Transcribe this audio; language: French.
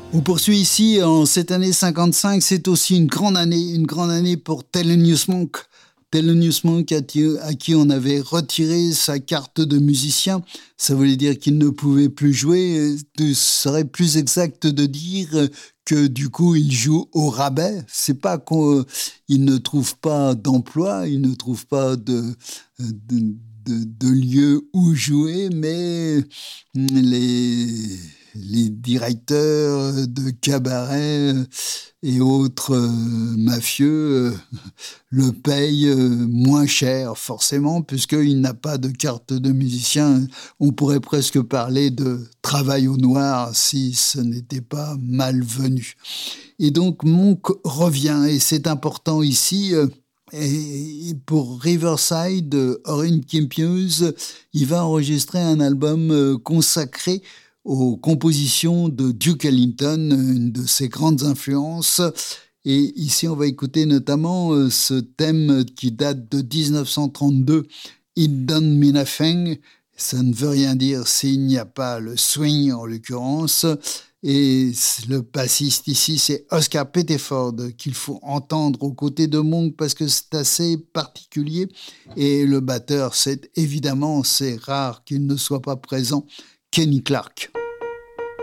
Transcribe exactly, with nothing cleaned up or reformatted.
On poursuit ici en cette année cinquante-cinq, c'est aussi une grande année, une grande année pour Thelonious Monk. Thelonious Monk à qui on avait retiré sa carte de musicien, ça voulait dire qu'il ne pouvait plus jouer. Ce serait plus exact de dire que du coup il joue au rabais. C'est pas qu'il ne trouve pas d'emploi, il ne trouve pas de, de, de, de lieu où jouer, mais les les directeurs de cabaret et autres euh, mafieux euh, le payent euh, moins cher, forcément, puisqu'il n'a pas de carte de musicien. On pourrait presque parler de travail au noir si ce n'était pas malvenu. Et donc, Monk revient, et c'est important ici. Euh, Et pour Riverside, Orrin Kempius, il va enregistrer un album consacré aux compositions de Duke Ellington, une de ses grandes influences. Et ici, on va écouter notamment ce thème qui date de dix-neuf cent trente-deux, It Don't Mean a Thing. Ça ne veut rien dire s'il n'y a pas le swing, en l'occurrence. Et le bassiste ici, c'est Oscar Pettiford qu'il faut entendre aux côtés de Monk parce que c'est assez particulier. Et le batteur, c'est évidemment, c'est rare qu'il ne soit pas présent, Kenny Clarke.